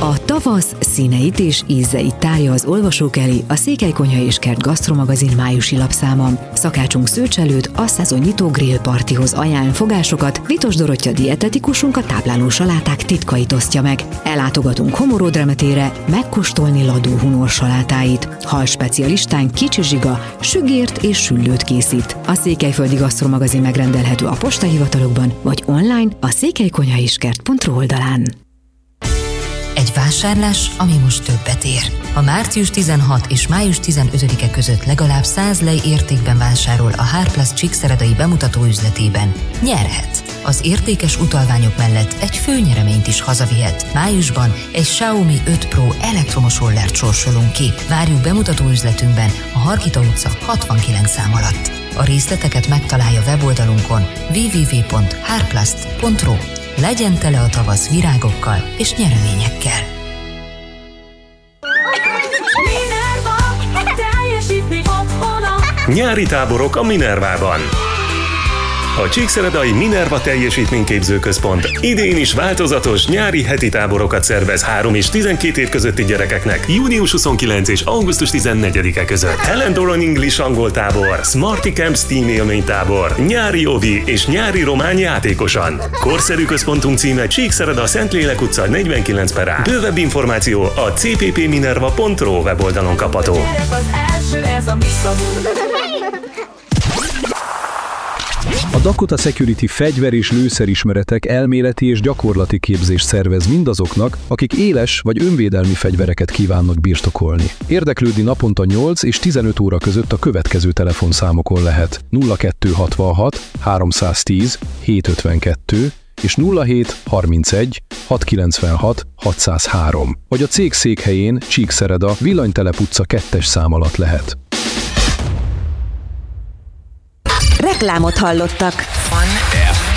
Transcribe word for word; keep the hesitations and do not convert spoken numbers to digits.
A tavasz színeit és ízeit tárja az olvasók elé a Székelykonyha és Kert gasztromagazin májusi lapszáma. Szakácsunk Szőcs előtt a szezonnyitó grillpartihoz ajánl fogásokat, Vitos Dorottya dietetikusunk a tápláló saláták titkait osztja meg. Ellátogatunk Homoród Remetére megkóstolni Ladó Hunor salátáit. Hal specialistánk Kicsi Zsiga sügért és süllőt készít. A Székelyföldi Gasztromagazin megrendelhető a postahivatalokban, vagy online a székelykonyha és kert pont ru oldalán. Egy vásárlás, ami most többet ér. Ha március tizenhatodika és május tizenötödike között legalább száz lej értékben vásárol a Hárplusz Csíkszeredai bemutató üzletében, nyerhet. Az értékes utalványok mellett egy főnyereményt is hazavihet. Májusban egy Xiaomi öt Pro elektromos rollert sorsolunk ki. Várjuk bemutató üzletünkben a Hargita utca hatvankilenc szám alatt. A részleteket megtalálja weboldalunkon double-u double-u double-u pont hárplast pont ru. Legyen tele a tavasz virágokkal és nyereményekkel. Nyári táborok a Minervában. A Csíkszeredai Minerva Teljesítményképző Központ idén is változatos nyári heti táborokat szervez három és tizenkét év közötti gyerekeknek június huszonkilencedike és augusztus tizennegyedike között. Helen Doron English angol tábor, Smarty Camp Steam élmény tábor, nyári ovi és nyári román játékosan. Korszerű központunk címe Csíkszereda Szentlélek utca negyvenkilenc per A. Bővebb információ a c p p minerva pont ru weboldalon kapható. A Dakota Security fegyver- és lőszerismeretek elméleti és gyakorlati képzést szervez mindazoknak, akik éles vagy önvédelmi fegyvereket kívánnak birtokolni. Érdeklődni naponta nyolc és tizenöt óra között a következő telefonszámokon lehet: nulla kettő hatvanhat háromszáztíz hétszázötvenkettő és nulla hét harmincegy hatszázkilencvenhat hatszázhárom, vagy a cég székhelyén Csíkszereda Villanytelep utca kettes szám alatt lehet. Reklámot hallottak.